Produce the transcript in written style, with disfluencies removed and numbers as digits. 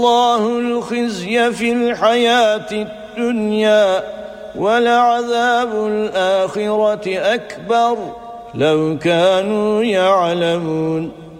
الله الخزي في الحياة الدنيا ولعذاب الآخرة أكبر لو كانوا يعلمون